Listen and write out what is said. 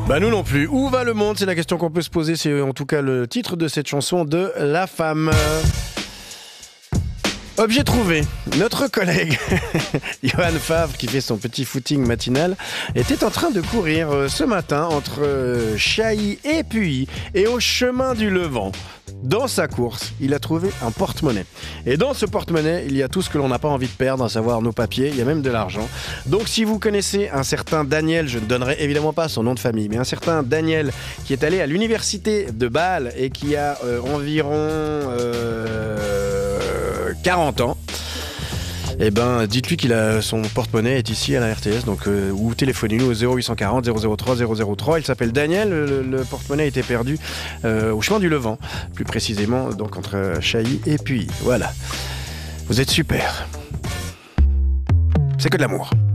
Bah nous non plus. Où va le monde? C'est la question qu'on peut se poser. C'est en tout cas le titre de cette chanson de La Femme. Objet trouvé. Notre collègue Johan Favre, qui fait son petit footing matinal, était en train de courir ce matin entre Chailly et Puy et au chemin du Levant. Dans sa course, il a trouvé un porte-monnaie. Et dans ce porte-monnaie, il y a tout ce que l'on n'a pas envie de perdre, à savoir nos papiers, il y a même de l'argent. Donc si vous connaissez un certain Daniel, je ne donnerai évidemment pas son nom de famille, mais un certain Daniel qui est allé à l'université de Bâle et qui a environ 40 ans, eh ben, dites-lui qu'il a son porte-monnaie est ici à la RTS, donc ou téléphonez-nous au 0840 003 003. Il s'appelle Daniel. Le porte-monnaie a été perdu au chemin du Levant, plus précisément donc entre Chailly et Puy. Voilà. Vous êtes super. C'est que de l'amour.